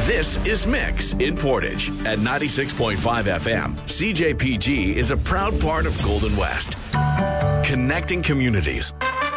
This is Mix in Portage at 96.5 FM. CJPG is a proud part of Golden West, connecting communities.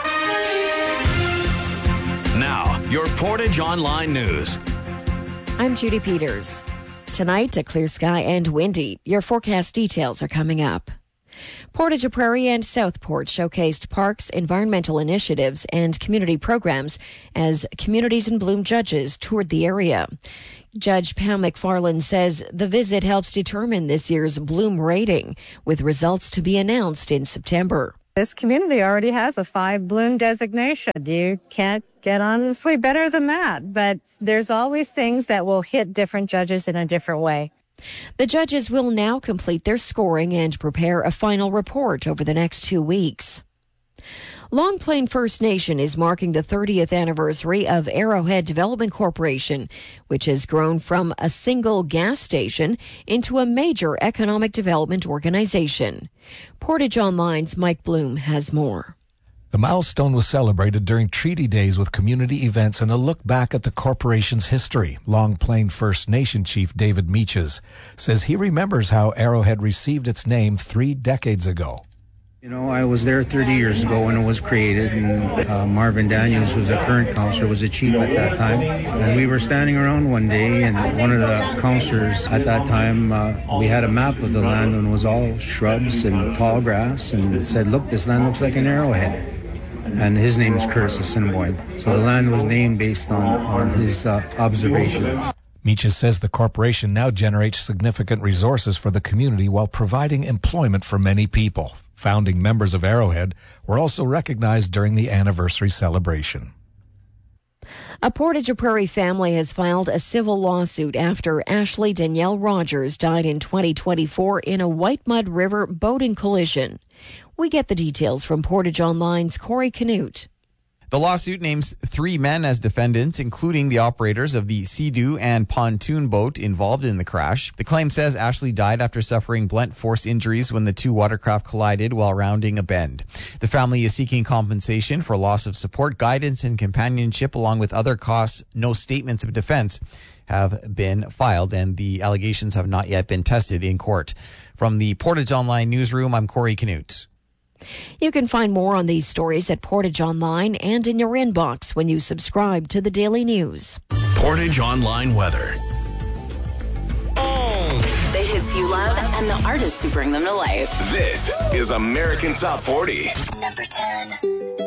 Now, your Portage Online News. I'm Judy Peters. Tonight, a clear sky and windy. Your forecast details are coming up. Portage Prairie and Southport showcased parks, environmental initiatives, and community programs as Communities in Bloom judges toured the area. Judge Pam McFarland says the visit helps determine this year's Bloom rating, with results to be announced in September. This community already has a 5 Bloom designation. You can't get honestly better than that, but there's always things that will hit different judges in a different way. The judges will now complete their scoring and prepare a final report over the next 2 weeks. Long Plain First Nation is marking the 30th anniversary of Arrowhead Development Corporation, which has grown from a single gas station into a major economic development organization. Portage Online's Mike Bloom has more. The milestone was celebrated during Treaty Days with community events and a look back at the corporation's history. Long Plain First Nation Chief David Meaches says he remembers how Arrowhead received its name 3 decades ago. You know, I was there 30 years ago when it was created, and Marvin Daniels, who's a current councillor, was a chief at that time. And we were standing around one day, and one of the councillors at that time, we had a map of the land, and it was all shrubs and tall grass, and it said, "Look, this land looks like an arrowhead." And his name is Curtis Assiniboine. So the land was named based on his observation. Meaches says the corporation now generates significant resources for the community while providing employment for many people. Founding members of Arrowhead were also recognized during the anniversary celebration. A Portage Prairie family has filed a civil lawsuit after Ashley Danielle Rogers died in 2024 in a White Mud River boating collision. We get the details from Portage Online's Corey Canute. The lawsuit names 3 men as defendants, including the operators of the Sea-Doo and pontoon boat involved in the crash. The claim says Ashley died after suffering blunt force injuries when the 2 watercraft collided while rounding a bend. The family is seeking compensation for loss of support, guidance, and companionship, along with other costs. No statements of defense have been filed, and the allegations have not yet been tested in court. From the Portage Online newsroom, I'm Corey Canute. You can find more on these stories at Portage Online and in your inbox when you subscribe to the Daily News. Portage Online weather. The hits you love and the artists who bring them to life. This is American Top 40. Number 10.